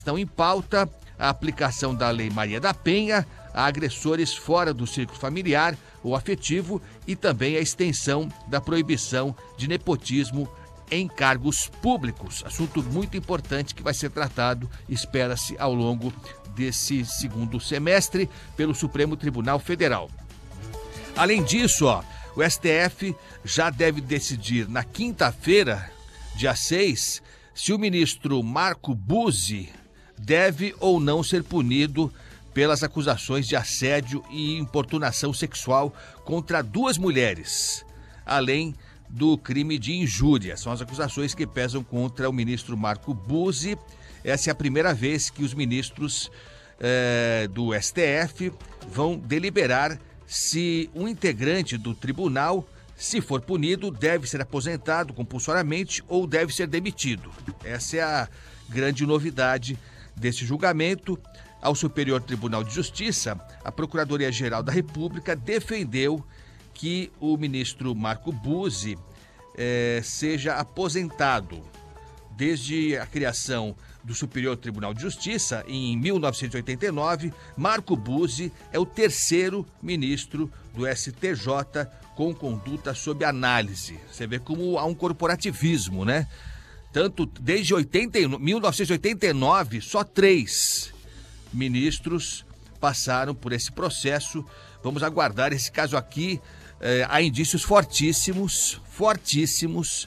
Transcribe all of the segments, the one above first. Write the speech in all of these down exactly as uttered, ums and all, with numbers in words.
Estão em pauta a aplicação da Lei Maria da Penha a agressores fora do círculo familiar ou afetivo e também a extensão da proibição de nepotismo em cargos públicos. Assunto muito importante que vai ser tratado, espera-se, ao longo desse segundo semestre pelo Supremo Tribunal Federal. Além disso, ó, o S T F já deve decidir na quinta-feira, dia seis, se o ministro Marco Buzzi deve ou não ser punido pelas acusações de assédio e importunação sexual contra duas mulheres, além do crime de injúria. São as acusações que pesam contra o ministro Marco Buzzi. Essa é a primeira vez que os ministros eh, do S T F vão deliberar se um integrante do tribunal, se for punido, deve ser aposentado compulsoriamente ou deve ser demitido. Essa é a grande novidade desse julgamento. Ao Superior Tribunal de Justiça, a Procuradoria-Geral da República defendeu que o ministro Marco Buzzi eh, seja aposentado. Desde a criação do Superior Tribunal de Justiça, em mil novecentos e oitenta e nove, Marco Buzzi é o terceiro ministro do S T J com conduta sob análise. Você vê como há um corporativismo, né? Tanto desde mil novecentos e oitenta e nove, só três ministros passaram por esse processo. Vamos aguardar esse caso aqui. Eh, há indícios fortíssimos, fortíssimos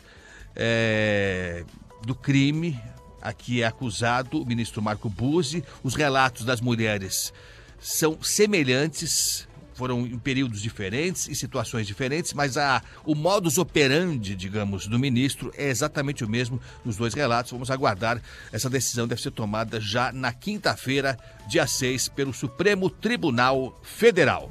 eh, do crime. Aqui é acusado o ministro Marco Buzzi. Os relatos das mulheres são semelhantes, foram em períodos diferentes, em situações diferentes, mas a, o modus operandi, digamos, do ministro é exatamente o mesmo nos dois relatos. Vamos aguardar. Essa decisão deve ser tomada já na quinta-feira, dia seis, pelo Supremo Tribunal Federal.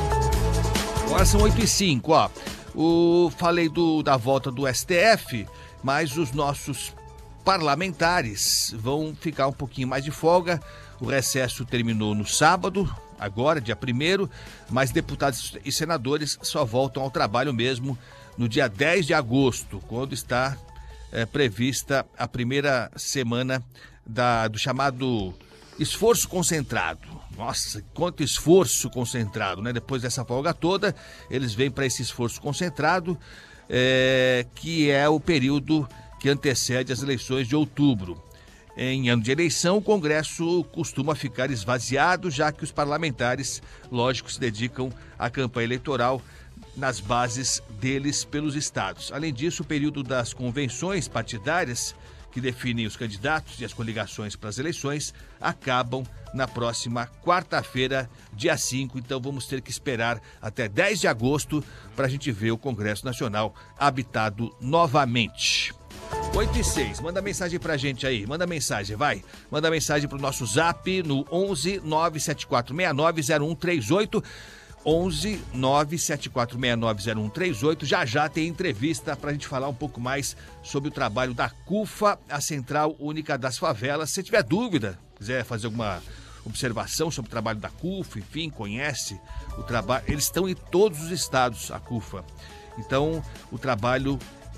Agora são oito e cinco, ó. O, falei do, da volta do S T F, mas os nossos parlamentares vão ficar um pouquinho mais de folga. O recesso terminou no sábado, agora, dia primeiro, mas deputados e senadores só voltam ao trabalho mesmo no dia dez de agosto, quando está é, prevista a primeira semana da, do chamado esforço concentrado. Nossa, quanto esforço concentrado, né? Depois dessa folga toda, eles vêm para esse esforço concentrado, é, que é o período que antecede as eleições de outubro. Em ano de eleição, o Congresso costuma ficar esvaziado, já que os parlamentares, lógico, se dedicam à campanha eleitoral nas bases deles pelos estados. Além disso, o período das convenções partidárias, que definem os candidatos e as coligações para as eleições, acabam na próxima quarta-feira, dia cinco. Então vamos ter que esperar até dez de agosto para a gente ver o Congresso Nacional habitado novamente. oito e seis, manda mensagem pra gente aí, manda mensagem, vai. Manda mensagem pro nosso zap no onze nove sete quatro seis nove zero um três oito. onze nove sete quatro seis nove zero um três oito. Já já tem entrevista pra gente falar um pouco mais sobre o trabalho da CUFA, a Central Única das Favelas. Se tiver dúvida, quiser fazer alguma observação sobre o trabalho da CUFA, enfim, conhece o trabalho, eles estão em todos os estados, a CUFA. Então, o trabalho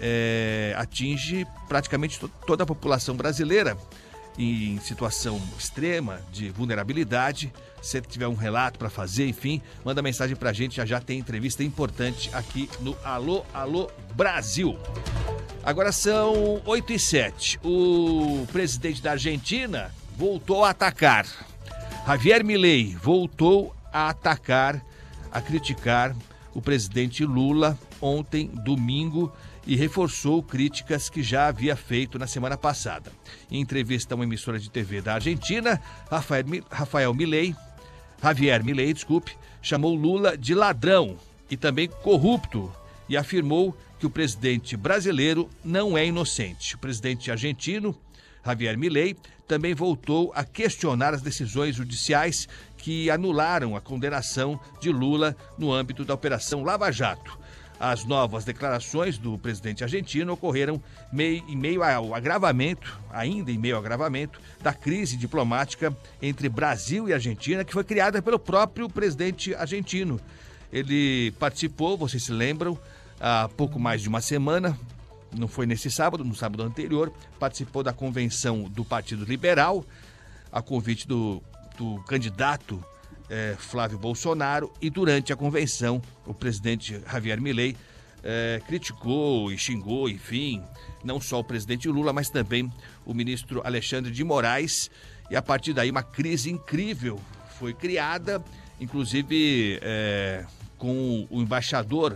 É, atinge praticamente to- toda a população brasileira em situação extrema de vulnerabilidade. Se tiver um relato para fazer, enfim, manda mensagem para a gente. Já já tem entrevista importante aqui no Alô, Alô Brasil. Agora são oito e sete. O presidente da Argentina voltou a atacar. Javier Milei voltou a atacar, a criticar o presidente Lula ontem, domingo, e reforçou críticas que já havia feito na semana passada. Em entrevista a uma emissora de T V da Argentina, Rafael, Rafael Milei, Javier Milei, desculpe, chamou Lula de ladrão e também corrupto e afirmou que o presidente brasileiro não é inocente. O presidente argentino, Javier Milei, também voltou a questionar as decisões judiciais que anularam a condenação de Lula no âmbito da Operação Lava Jato. As novas declarações do presidente argentino ocorreram meio, em meio ao agravamento, ainda em meio ao agravamento, da crise diplomática entre Brasil e Argentina, que foi criada pelo próprio presidente argentino. Ele participou, vocês se lembram, há pouco mais de uma semana, não foi nesse sábado, no sábado anterior, participou da convenção do Partido Liberal, a convite do, do candidato eh, Flávio Bolsonaro, e durante a convenção o presidente Javier Milei eh, criticou e xingou, enfim, não só o presidente Lula, mas também o ministro Alexandre de Moraes, e a partir daí uma crise incrível foi criada, inclusive eh, com o embaixador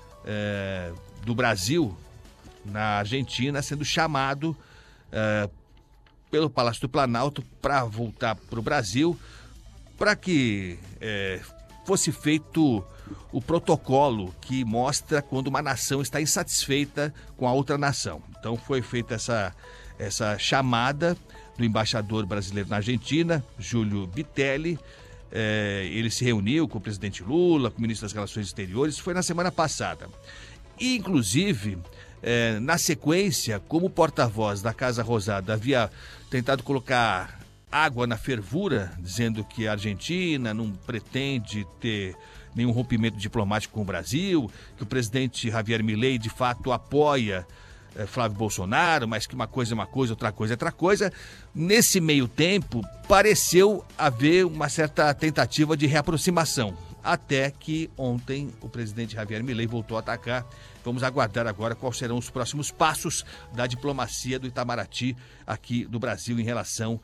eh, do Brasil na Argentina sendo chamado eh, pelo Palácio do Planalto para voltar para o Brasil, para que eh, fosse feito o protocolo que mostra quando uma nação está insatisfeita com a outra nação. Então foi feita essa, essa chamada do embaixador brasileiro na Argentina, Júlio Bitelli. É, ele se reuniu com o presidente Lula, com o ministro das Relações Exteriores, foi na semana passada. E, inclusive, é, na sequência, como o porta-voz da Casa Rosada havia tentado colocar água na fervura, dizendo que a Argentina não pretende ter nenhum rompimento diplomático com o Brasil, que o presidente Javier Milei, de fato, apoia é, Flávio Bolsonaro, mas que uma coisa é uma coisa, outra coisa é outra coisa. Nesse meio tempo, pareceu haver uma certa tentativa de reaproximação, até que ontem o presidente Javier Milei voltou a atacar. Vamos aguardar agora quais serão os próximos passos da diplomacia do Itamaraty aqui do Brasil em relação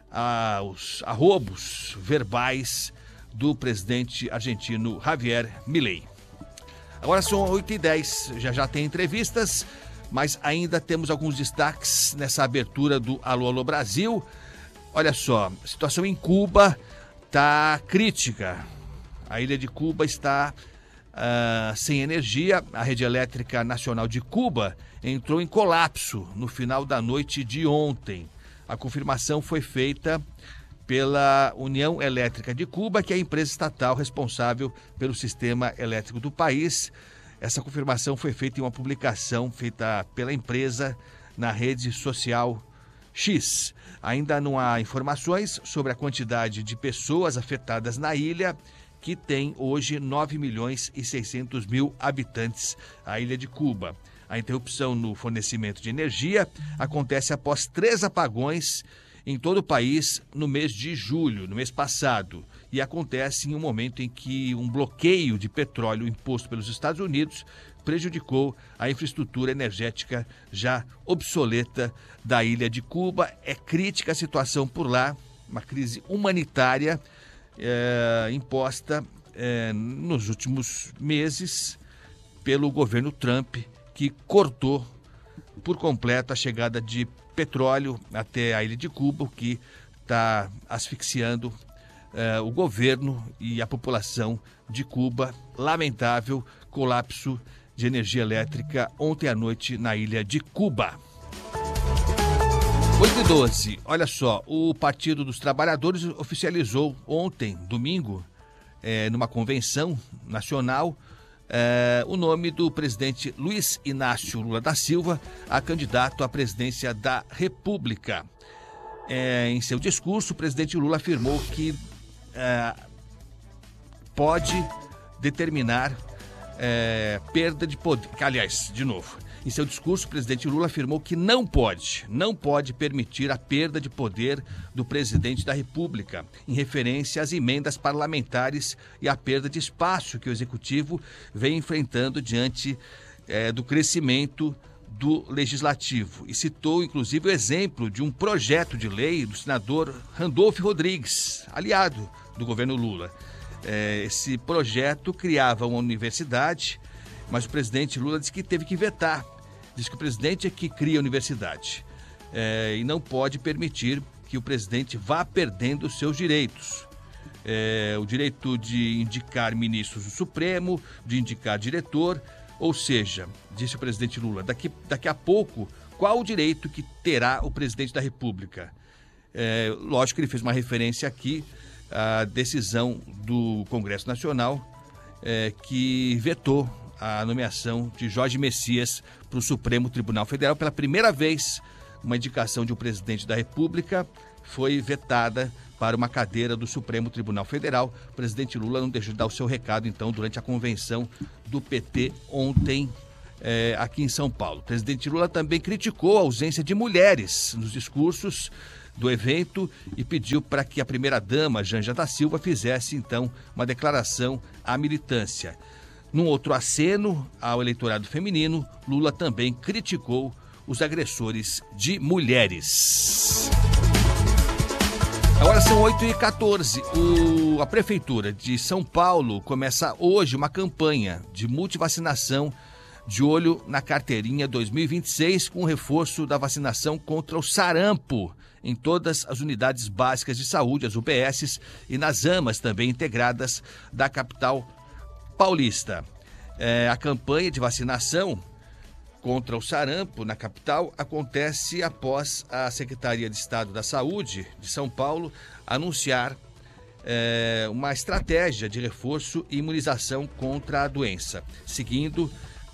aos arrobos verbais do presidente argentino Javier Milei. Agora são oito e dez, já já tem entrevistas, mas ainda temos alguns destaques nessa abertura do Alô Alô Brasil. Olha só, a situação em Cuba está crítica. A ilha de Cuba está uh, sem energia. A rede elétrica nacional de Cuba entrou em colapso no final da noite de ontem. A confirmação foi feita pela União Elétrica de Cuba, que é a empresa estatal responsável pelo sistema elétrico do país. Essa confirmação foi feita em uma publicação feita pela empresa na rede social X. Ainda não há informações sobre a quantidade de pessoas afetadas na ilha, que tem hoje nove milhões e seiscentos mil habitantes, a ilha de Cuba. A interrupção no fornecimento de energia acontece após três apagões em todo o país no mês de julho, no mês passado, e acontece em um momento em que um bloqueio de petróleo imposto pelos Estados Unidos prejudicou a infraestrutura energética já obsoleta da ilha de Cuba. É crítica a situação por lá, uma crise humanitária é, imposta é, nos últimos meses pelo governo Trump, que cortou por completo a chegada de petróleo até a ilha de Cuba, o que está asfixiando eh, o governo e a população de Cuba. Lamentável colapso de energia elétrica ontem à noite na ilha de Cuba. oito e doze, olha só, o Partido dos Trabalhadores oficializou ontem, domingo, eh, numa convenção nacional, É, o nome do presidente Luiz Inácio Lula da Silva a candidato à presidência da República. É, em seu discurso, o presidente Lula afirmou que é, pode determinar é, perda de poder. Aliás, de novo, em seu discurso, o presidente Lula afirmou que não pode, não pode permitir a perda de poder do presidente da República, em referência às emendas parlamentares e à perda de espaço que o executivo vem enfrentando diante é, do crescimento do legislativo. E citou, inclusive, o exemplo de um projeto de lei do senador Randolfo Rodrigues, aliado do governo Lula. É, esse projeto criava uma universidade, mas o presidente Lula disse que teve que vetar. Diz que o presidente é que cria a universidade é, e não pode permitir que o presidente vá perdendo os seus direitos. É, o direito de indicar ministros do Supremo, de indicar diretor, ou seja, disse o presidente Lula, daqui, daqui a pouco, qual o direito que terá o presidente da República? É, lógico que ele fez uma referência aqui à decisão do Congresso Nacional é, que vetou a nomeação de Jorge Messias para o Supremo Tribunal Federal. Pela primeira vez, uma indicação de um presidente da República foi vetada para uma cadeira do Supremo Tribunal Federal. O presidente Lula não deixou de dar o seu recado, então, durante a convenção do P T ontem, eh, aqui em São Paulo. O presidente Lula também criticou a ausência de mulheres nos discursos do evento e pediu para que a primeira-dama, Janja da Silva, fizesse, então, uma declaração à militância. Num outro aceno ao eleitorado feminino, Lula também criticou os agressores de mulheres. Agora são oito e quatorze. O, a Prefeitura de São Paulo começa hoje uma campanha de multivacinação de olho na carteirinha dois mil e vinte e seis, com o reforço da vacinação contra o sarampo em todas as unidades básicas de saúde, as U B Ss, e nas AMAs também integradas da capital paulista. É, a campanha de vacinação contra o sarampo na capital acontece após a Secretaria de Estado da Saúde de São Paulo anunciar é, uma estratégia de reforço e imunização contra a doença, seguindo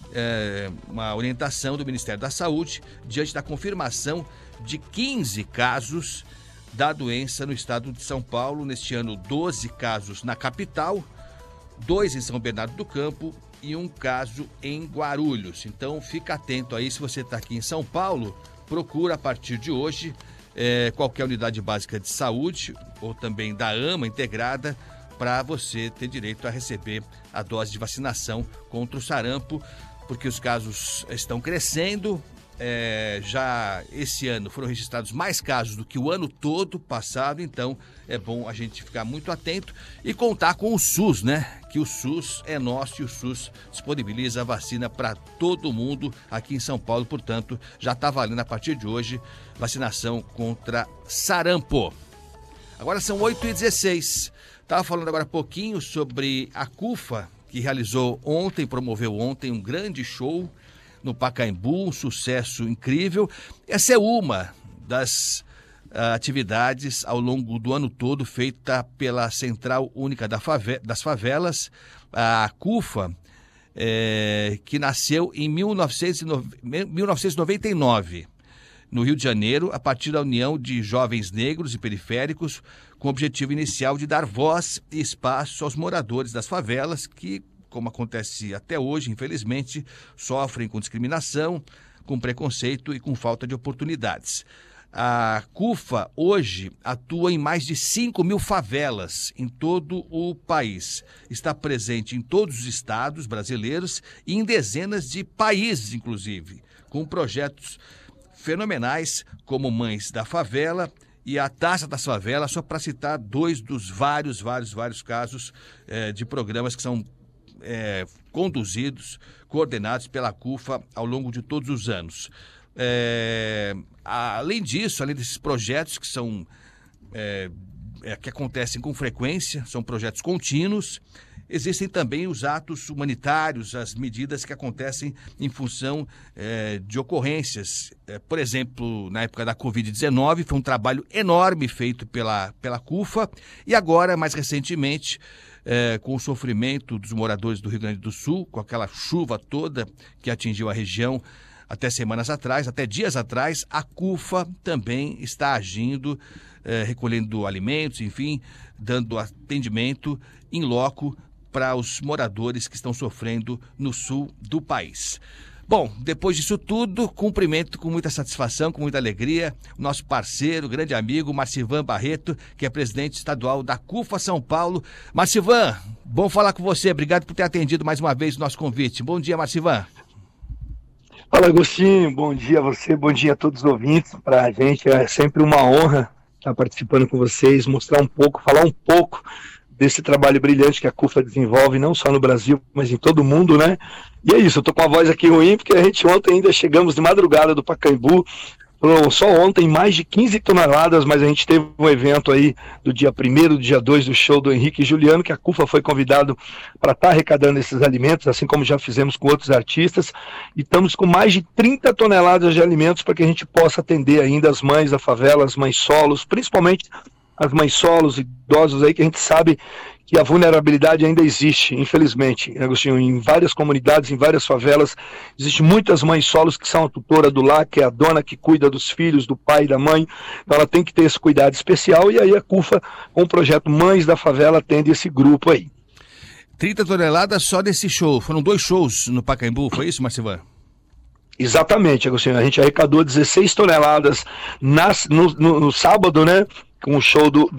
é, uma orientação do Ministério da Saúde diante da confirmação de quinze casos da doença no estado de São Paulo. Neste ano, doze casos na capital, dois em São Bernardo do Campo e um caso em Guarulhos. Então, fica atento aí, se você está aqui em São Paulo, procura a partir de hoje é, qualquer unidade básica de saúde ou também da AMA integrada para você ter direito a receber a dose de vacinação contra o sarampo, porque os casos estão crescendo. É, já esse ano foram registrados mais casos do que o ano todo passado, então é bom a gente ficar muito atento e contar com o SUS, né? Que o SUS é nosso e o SUS disponibiliza a vacina para todo mundo aqui em São Paulo, portanto, já está valendo a partir de hoje vacinação contra sarampo. Agora são oito e dezesseis. Estava falando agora há pouquinho sobre a CUFA, que realizou ontem, promoveu ontem um grande show no Pacaembu, um sucesso incrível. Essa é uma das uh, atividades ao longo do ano todo feita pela Central Única da Fave- das Favelas, a CUFA, é, que nasceu em mil novecentos e noventa e nove, no Rio de Janeiro, a partir da união de jovens negros e periféricos, com o objetivo inicial de dar voz e espaço aos moradores das favelas que, como acontece até hoje, infelizmente, sofrem com discriminação, com preconceito e com falta de oportunidades. A CUFA hoje atua em mais de cinco mil favelas em todo o país. Está presente em todos os estados brasileiros e em dezenas de países, inclusive, com projetos fenomenais como Mães da Favela e a Taça das Favelas, só para citar dois dos vários, vários, vários casos eh, de programas que são É, conduzidos, coordenados pela CUFA ao longo de todos os anos. É, além disso, além desses projetos que são é, é, que acontecem com frequência, são projetos contínuos, existem também os atos humanitários, as medidas que acontecem em função é, de ocorrências. É, por exemplo, na época da covid dezenove, foi um trabalho enorme feito pela, pela CUFA, e agora, mais recentemente, É, com o sofrimento dos moradores do Rio Grande do Sul, com aquela chuva toda que atingiu a região até semanas atrás, até dias atrás, a CUFA também está agindo, é, recolhendo alimentos, enfim, dando atendimento in loco para os moradores que estão sofrendo no sul do país. Bom, depois disso tudo, cumprimento com muita satisfação, com muita alegria, o nosso parceiro, grande amigo, Marcivan Barreto, que é presidente estadual da CUFA São Paulo. Marcivan, bom falar com você, obrigado por ter atendido mais uma vez o nosso convite. Bom dia, Marcivan. Fala, Agostinho, bom dia a você, bom dia a todos os ouvintes. Para a gente é sempre uma honra estar participando com vocês, mostrar um pouco, falar um pouco desse trabalho brilhante que a CUFA desenvolve, não só no Brasil, mas em todo o mundo, né? E é isso, eu tô com a voz aqui ruim, porque a gente ontem ainda chegamos de madrugada do Pacaembu, só ontem mais de quinze toneladas, mas a gente teve um evento aí do dia primeiro, do dia dois, do show do Henrique e Juliano, que a CUFA foi convidado para estar arrecadando esses alimentos, assim como já fizemos com outros artistas, e estamos com mais de trinta toneladas de alimentos para que a gente possa atender ainda as mães da favela, as mães solos, principalmente as mães solos, idosos aí, que a gente sabe que a vulnerabilidade ainda existe, infelizmente, Agostinho, em várias comunidades, em várias favelas, existem muitas mães solos que são a tutora do lar, que é a dona que cuida dos filhos, do pai e da mãe, então ela tem que ter esse cuidado especial, e aí a CUFA, com o projeto Mães da Favela, atende esse grupo aí. trinta toneladas só desse show, foram dois shows no Pacaembu, foi isso, Marcivan? Exatamente, Agostinho. A gente arrecadou dezesseis toneladas nas, no, no, no sábado, né? Com o show do,